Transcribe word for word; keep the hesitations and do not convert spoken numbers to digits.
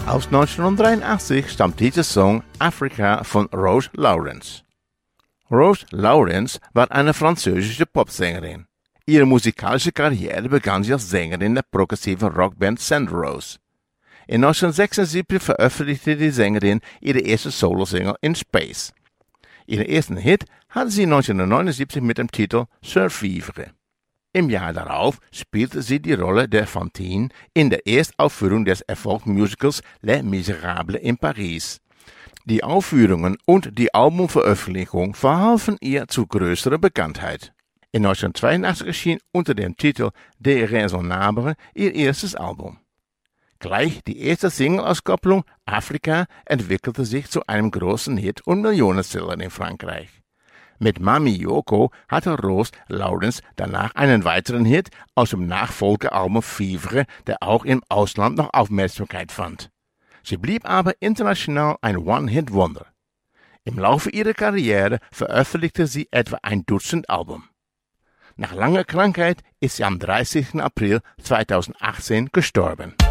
Aus neunzehnhundertdreiundachtzig stammt dieser Song Africa von Rose Lawrence. Rose Lawrence war eine französische Popsängerin. Ihre musikalische Karriere begann sie als Sängerin der progressiven Rockband Sand Rose. In neunzehnhundertsechsundsiebzig veröffentlichte die Sängerin ihre erste Solosingle In Space. Ihren ersten Hit hatte sie neunzehnhundertneunundsiebzig mit dem Titel Survivre. Im Jahr darauf spielte sie die Rolle der Fantine in der Erstaufführung des Erfolgsmusicals Les Miserables in Paris. Die Aufführungen und die Albumveröffentlichung verhalfen ihr zu größerer Bekanntheit. In neunzehnhundertzweiundachtzig erschien unter dem Titel Des Raisonnables ihr erstes Album. Gleich die erste Single-Auskopplung Afrika entwickelte sich zu einem großen Hit und Millionenseller in Frankreich. Mit Mami Yoko hatte Rose Lawrence danach einen weiteren Hit aus dem Nachfolgealbum Vivre, der auch im Ausland noch Aufmerksamkeit fand. Sie blieb aber international ein One-Hit-Wonder. Im Laufe ihrer Karriere veröffentlichte sie etwa ein Dutzend Alben. Nach langer Krankheit ist sie am dreißigsten April zweitausendachtzehn gestorben.